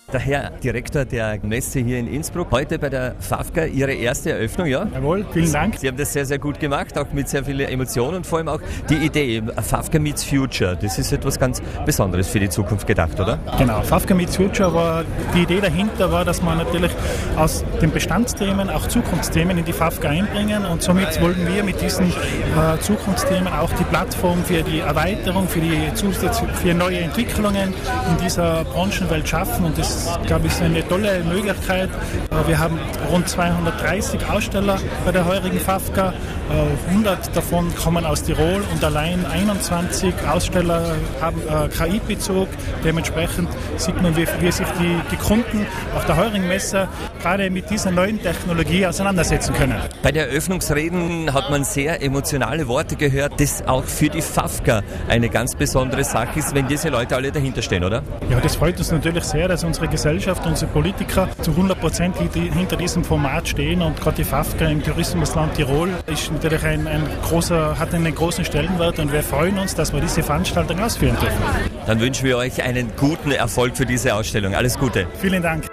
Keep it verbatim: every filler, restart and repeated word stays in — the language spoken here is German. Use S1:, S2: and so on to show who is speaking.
S1: Der Herr Direktor der Messe hier in Innsbruck, heute bei der FAFCA Ihre erste Eröffnung, ja?
S2: Jawohl, vielen Dank.
S1: Sie haben das sehr, sehr gut gemacht, auch mit sehr vielen Emotionen und vor allem auch die Idee, FAFCA meets Future, das ist etwas ganz Besonderes für die Zukunft gedacht, oder?
S2: Genau, FAFCA meets Future war, die Idee dahinter war, dass man natürlich aus den Bestandsthemen auch Zukunftsthemen in die FAFCA einbringen und somit wollten wir mit diesen äh, Zukunftsthemen auch die Plattform für die Erweiterung, für die Zusatz, für neue Entwicklungen in dieser Branchenwelt schaffen und das, glaube ich, ist eine tolle Möglichkeit. Äh, wir haben rund zweihundertdreißig Aussteller bei der heurigen FAFCA, äh, hundert davon kommen aus Tirol und allein einundzwanzig Aussteller haben äh, K I-Bezug. Dementsprechend sieht man, wie, wie sich die, die Kunden auf der heurigen Messe gerade mit dieser neuen Technologie auseinandersetzen können.
S1: Bei der Eröffnungsreden hat man sehr emotionale Worte gehört, das auch für die FAFCA eine ganz besondere Sache ist, wenn diese Leute alle dahinter stehen, oder?
S2: Ja, das freut uns natürlich sehr, dass unsere Gesellschaft, unsere Politiker zu hundert Prozent hinter diesem Format stehen und gerade die FAFCA im Tourismusland Tirol ist natürlich ein, ein großer, hat einen großen Stellenwert und wir freuen uns, dass wir diese Veranstaltung ausführen dürfen.
S1: Dann wünschen wir euch einen guten Erfolg für diese Ausstellung. Alles Gute.
S2: Vielen Dank.